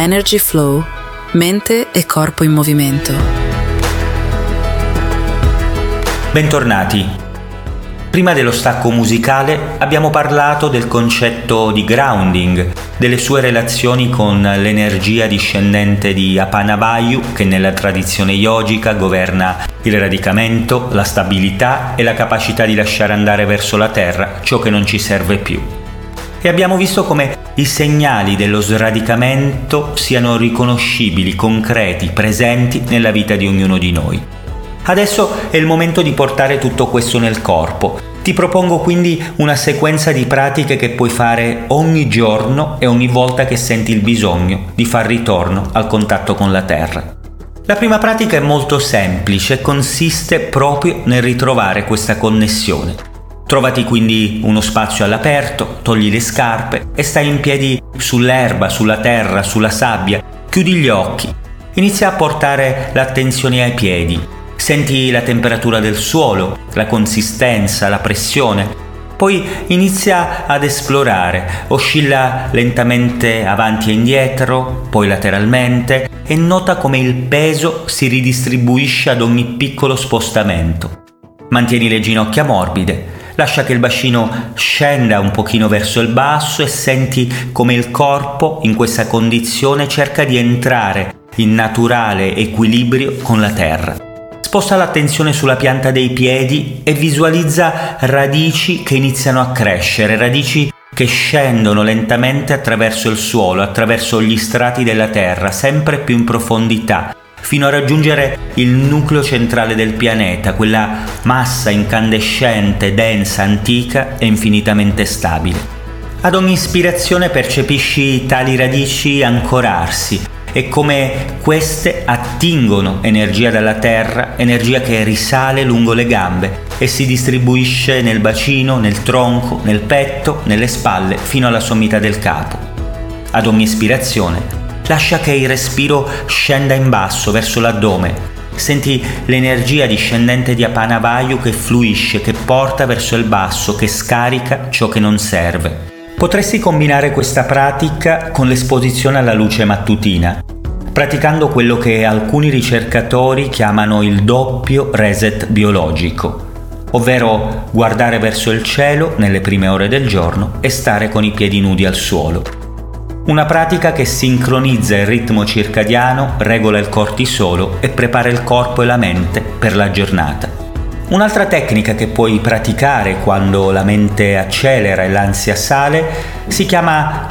Energy Flow, mente e corpo in movimento. Bentornati. Prima dello stacco musicale abbiamo parlato del concetto di grounding, delle sue relazioni con l'energia discendente di Apana Vayu, che nella tradizione yogica governa il radicamento, la stabilità e la capacità di lasciare andare verso la terra ciò che non ci serve più. E abbiamo visto come i segnali dello sradicamento siano riconoscibili, concreti, presenti nella vita di ognuno di noi. Adesso è il momento di portare tutto questo nel corpo. Ti propongo quindi una sequenza di pratiche che puoi fare ogni giorno e ogni volta che senti il bisogno di far ritorno al contatto con la terra. La prima pratica è molto semplice e consiste proprio nel ritrovare questa connessione. Trovati quindi uno spazio all'aperto, togli le scarpe e stai in piedi sull'erba, sulla terra, sulla sabbia. Chiudi gli occhi. Inizia a portare l'attenzione ai piedi. Senti la temperatura del suolo, la consistenza, la pressione. Poi inizia ad esplorare, oscilla lentamente avanti e indietro, poi lateralmente e nota come il peso si ridistribuisce ad ogni piccolo spostamento. Mantieni le ginocchia morbide, lascia che il bacino scenda un pochino verso il basso e senti come il corpo in questa condizione cerca di entrare in naturale equilibrio con la terra. Sposta l'attenzione sulla pianta dei piedi e visualizza radici che iniziano a crescere, radici che scendono lentamente attraverso il suolo, attraverso gli strati della terra, sempre più in profondità, fino a raggiungere il nucleo centrale del pianeta, quella massa incandescente, densa, antica e infinitamente stabile. Ad ogni ispirazione percepisci tali radici ancorarsi, e come queste attingono energia dalla terra, energia che risale lungo le gambe e si distribuisce nel bacino, nel tronco, nel petto, nelle spalle, fino alla sommità del capo. Ad ogni ispirazione, lascia che il respiro scenda in basso, verso l'addome. Senti l'energia discendente di Apana Vayu che fluisce, che porta verso il basso, che scarica ciò che non serve. Potresti combinare questa pratica con l'esposizione alla luce mattutina, praticando quello che alcuni ricercatori chiamano il doppio reset biologico, ovvero guardare verso il cielo nelle prime ore del giorno e stare con i piedi nudi al suolo. Una pratica che sincronizza il ritmo circadiano, regola il cortisolo e prepara il corpo e la mente per la giornata. Un'altra tecnica che puoi praticare quando la mente accelera e l'ansia sale si chiama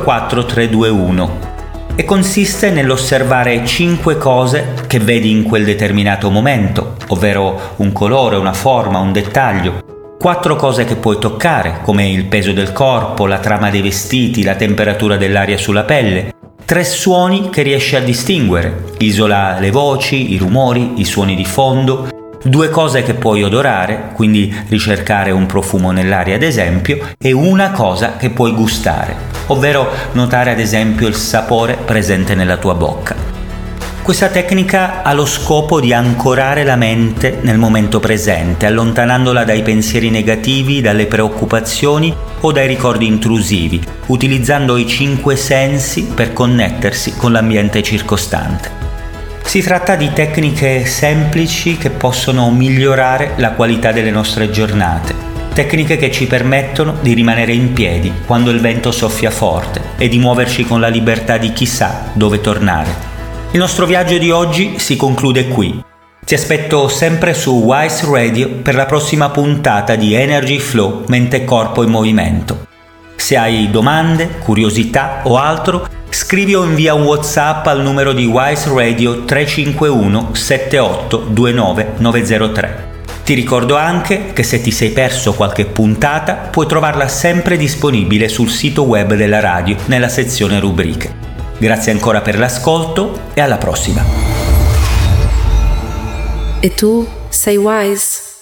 5-4-3-2-1 e consiste nell'osservare 5 cose che vedi in quel determinato momento, ovvero un colore, una forma, un dettaglio. 4 cose che puoi toccare, come il peso del corpo, la trama dei vestiti, la temperatura dell'aria sulla pelle. 3 suoni che riesci a distinguere, isola le voci, i rumori, i suoni di fondo. 2 cose che puoi odorare, quindi ricercare un profumo nell'aria ad esempio, e una cosa che puoi gustare, ovvero notare ad esempio il sapore presente nella tua bocca. Questa tecnica ha lo scopo di ancorare la mente nel momento presente, allontanandola dai pensieri negativi, dalle preoccupazioni o dai ricordi intrusivi, utilizzando i 5 sensi per connettersi con l'ambiente circostante. Si tratta di tecniche semplici che possono migliorare la qualità delle nostre giornate, tecniche che ci permettono di rimanere in piedi quando il vento soffia forte e di muoverci con la libertà di chissà dove tornare. Il nostro viaggio di oggi si conclude qui. Ti aspetto sempre su Wise Radio per la prossima puntata di Energy Flow, mente e corpo in movimento. Se hai domande, curiosità o altro, scrivi o invia un WhatsApp al numero di Wise Radio 351 78 29 903. Ti ricordo anche che se ti sei perso qualche puntata puoi trovarla sempre disponibile sul sito web della radio nella sezione rubriche. Grazie ancora per l'ascolto e alla prossima. E tu sei Wise?